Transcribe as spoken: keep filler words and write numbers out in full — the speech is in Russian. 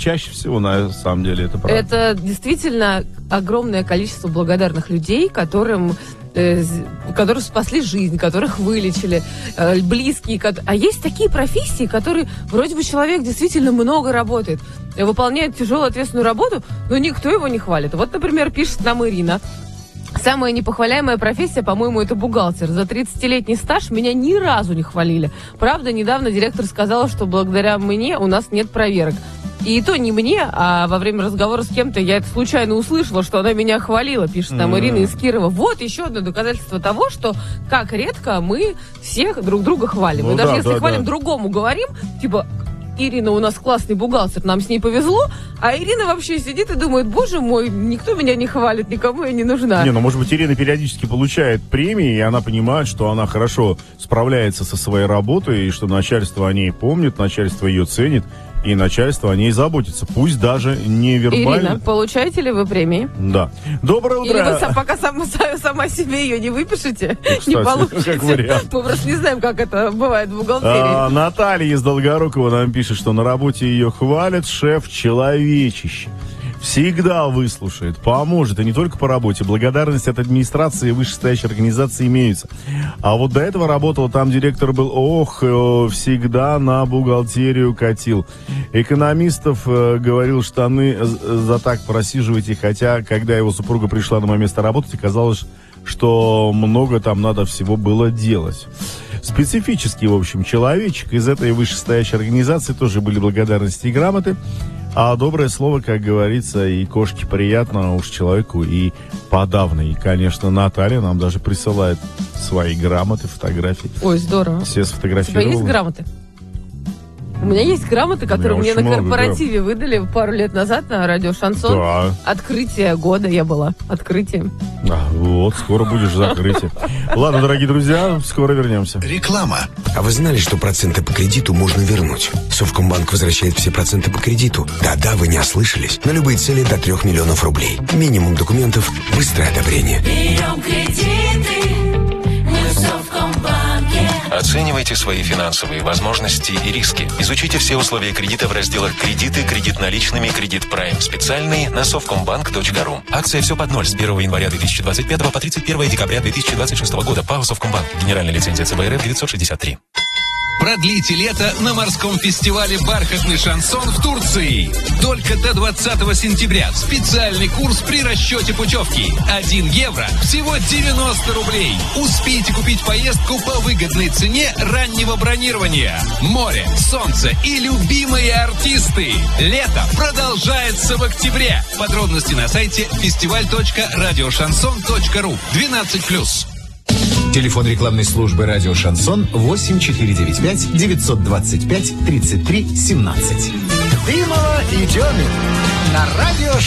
чаще всего, на самом деле, это правда. Это действительно огромное количество благодарных людей, которым, э, которые спасли жизнь, которых вылечили, э, близкие. А есть такие профессии, которые вроде бы человек действительно много работает, выполняет тяжелую ответственную работу, но никто его не хвалит. Вот, например, пишет нам Ирина. Самая непохваляемая профессия, по-моему, это бухгалтер. За тридцатилетний стаж меня ни разу не хвалили. Правда, недавно директор сказала, что благодаря мне у нас нет проверок. И то не мне, а во время разговора с кем-то я это случайно услышала, что она меня хвалила, пишет нам mm-hmm. Ирина из Кирова. Вот еще одно доказательство того, что как редко мы всех друг друга хвалим. Ну, мы даже да, если да, хвалим да. другому, говорим, типа... Ирина у нас классный бухгалтер, нам с ней повезло, а Ирина вообще сидит и думает, боже мой, никто меня не хвалит, никому я не нужна. Не, ну может быть Ирина периодически получает премии, и она понимает, что она хорошо справляется со своей работой, и что начальство о ней помнит, начальство ее ценит, и начальство о ней заботится, пусть даже не вербально. Ирина, получаете ли вы премии? Да. Доброе утро. Или вы сам, пока сама, сама себе ее не выпишете, ну, кстати, не получите. Как вариант. Мы просто не знаем, как это бывает в бухгалтерии. А, Наталья из Долгорукова нам пишет, что на работе ее хвалят, шеф человечище. Всегда выслушает, поможет, и не только по работе. Благодарность от администрации и вышестоящей организации имеются. А вот до этого работала, там директор был, ох, всегда на бухгалтерию катил. Экономистов э, говорил, штаны за так просиживайте, хотя, когда его супруга пришла на мое место работать, оказалось, что много там надо всего было делать. Специфический, в общем, человечек. Из этой вышестоящей организации тоже были благодарности и грамоты. А доброе слово, как говорится, и кошке приятно, а уж человеку и подавно. И, конечно, Наталья нам даже присылает свои грамоты, фотографии. Ой, здорово. Все сфотографировала. У тебя есть грамоты? У меня есть грамоты, которые мне на корпоративе много, выдали пару лет назад на радио Шансон. Да. Открытие года я была. Открытием. А, вот, скоро будешь закрытие. Ладно, дорогие друзья, скоро вернемся. Реклама. А вы знали, что проценты по кредиту можно вернуть? Совкомбанк возвращает все проценты по кредиту. Да-да, вы не ослышались. На любые цели до трех миллионов рублей. Минимум документов, быстрое одобрение. Берем кредиты, мы в Совкомбанке. Оценивайте свои финансовые возможности и риски. Изучите все условия кредита в разделах «Кредиты», «Кредит наличными», «Кредит Прайм» специальные на совкомбанк точка ру. Акция «Все под ноль» с первого января две тысячи двадцать пятого по тридцать первое декабря две тысячи двадцать шестого года. ПАО «Совкомбанк». Генеральная лицензия ЦБ РФ девятьсот шестьдесят три. Продлите лето на морском фестивале «Бархатный шансон» в Турции. Только до двадцатого сентября. Специальный курс при расчете путевки. один евро. Всего девяносто рублей. Успейте купить поездку по выгодной цене раннего бронирования. Море, солнце и любимые артисты. Лето продолжается в октябре. Подробности на сайте фестиваль точка радиошансон точка ру. двенадцать плюс. Телефон рекламной службы «Радио Шансон» восемь четыре девять пять девятьсот двадцать пять тридцать три семнадцать. Дима и Демин на радио